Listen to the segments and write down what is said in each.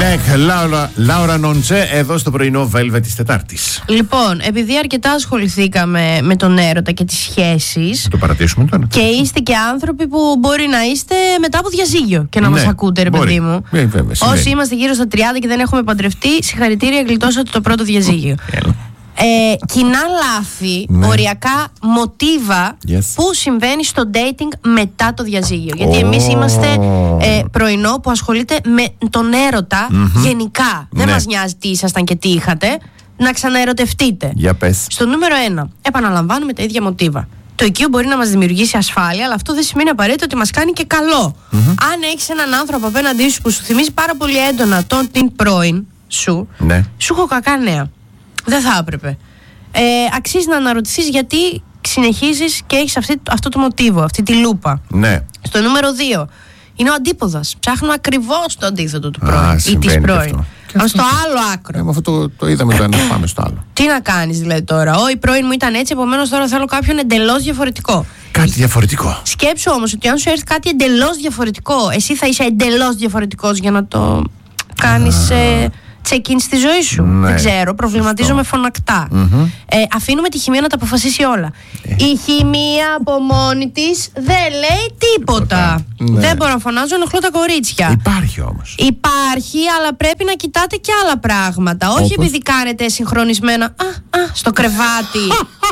Λάουρα Νοντζέ, εδώ στο πρωινό Velvet της Τετάρτης. Λοιπόν, επειδή αρκετά ασχοληθήκαμε με τον έρωτα και τις σχέσεις. Θα το παρατήσουμε τώρα. Και είστε και άνθρωποι που μπορεί να είστε μετά από διαζύγιο και να μας ακούτε, ρε παιδί μου. Όσοι είμαστε γύρω στα 30 και δεν έχουμε παντρευτεί, συγχαρητήρια, γλιτώσατε το πρώτο διαζύγιο. Κοινά λάθη, οριακά μοτίβα που συμβαίνει στο dating μετά το διαζύγιο. Γιατί εμείς είμαστε πρωινό που ασχολείται με τον έρωτα γενικά. Δεν μας νοιάζει τι ήσασταν και τι είχατε. Να ξαναερωτευτείτε. Για πες. Στο νούμερο 1, επαναλαμβάνουμε τα ίδια μοτίβα. Το οικείο μπορεί να μας δημιουργήσει ασφάλεια, αλλά αυτό δεν σημαίνει απαραίτητα ότι μας κάνει και καλό. Αν έχεις έναν άνθρωπο απέναντί σου που σου θυμίζει πάρα πολύ έντονα την πρώην σου, σου έχω κακά νέα. Δεν θα έπρεπε. Αξίζει να αναρωτηθείς γιατί συνεχίζεις και έχεις αυτό το μοτίβο, αυτή τη λούπα. Στο νούμερο 2, είναι ο αντίποδας. Ψάχνουμε ακριβώς το αντίθετο του πρώην ή της πρώην. Πάμε στο άλλο άκρο. Με αυτό το είδαμε το ένα, πάμε στο άλλο. Τι να κάνεις δηλαδή τώρα? Η πρώην μου ήταν έτσι, επομένως τώρα θέλω κάποιον εντελώς διαφορετικό. Κάτι διαφορετικό. Σκέψου όμως ότι αν σου έρθει κάτι εντελώς διαφορετικό, εσύ θα είσαι εντελώς διαφορετικός για να το κάνεις check-in στη ζωή σου. Δεν ξέρω, προβληματίζομαι φωνακτά. Αφήνουμε τη χημεία να τα αποφασίσει όλα. Η χημεία από μόνη της δεν λέει τίποτα. Δεν μπορώ να φωνάζω, ενοχλώ τα κορίτσια. Υπάρχει όμως. Υπάρχει, αλλά πρέπει να κοιτάτε και άλλα πράγματα. Όχι επειδή κάνετε συγχρονισμένα στο κρεβάτι.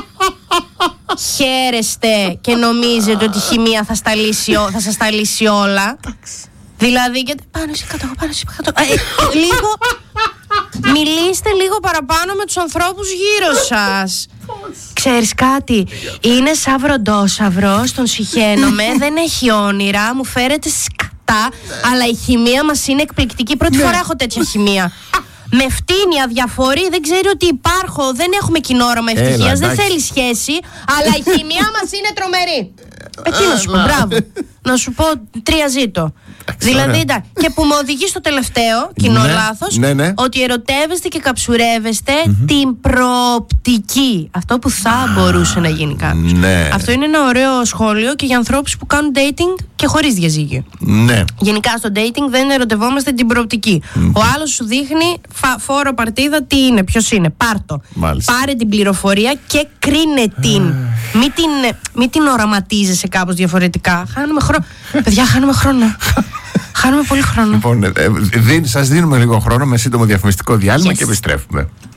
Χαίρεστε και νομίζετε ότι η χημεία θα σας τα λύσει όλα. Δηλαδή, πάνω εσύ κάτω, λίγο. Μιλήστε λίγο παραπάνω με τους ανθρώπους γύρω σας. Ξέρεις κάτι? Είναι σαν βροντόσαυρος, τον συχαίνομαι, δεν έχει όνειρα, μου φέρετε σκατά, αλλά η χημεία μας είναι εκπληκτική. Πρώτη φορά έχω τέτοια χημεία. Με φτύνει, αδιαφορεί, δεν ξέρει ότι υπάρχω, δεν έχουμε κοινό όραμα ευτυχίας, δεν θέλει σχέση, αλλά η χημεία μας είναι τρομερή. Εκεί να σου πω, μπράβο. Να σου πω, 3 ζήτω. Δηλαδή, και που με οδηγεί στο τελευταίο κοινό λάθος, ότι ερωτεύεστε και καψουρεύεστε την προοπτική. Αυτό που θα μπορούσε να γίνει κάποιος. Αυτό είναι ένα ωραίο σχόλιο και για ανθρώπους που κάνουν dating και χωρίς διαζύγιο. Γενικά στο dating δεν ερωτευόμαστε την προοπτική. Ο άλλος σου δείχνει φόρο παρτίδα τι είναι, ποιος είναι. Πάρτο. Πάρε την πληροφορία και κρίνε την. Μην την οραματίζεσαι κάπως διαφορετικά. Χάνουμε χρόνο. Παιδιά, χάνουμε χρόνο. Χάνουμε πολύ χρόνο. Λοιπόν, σας δίνουμε λίγο χρόνο με σύντομο διαφημιστικό διάλειμμα και επιστρέφουμε.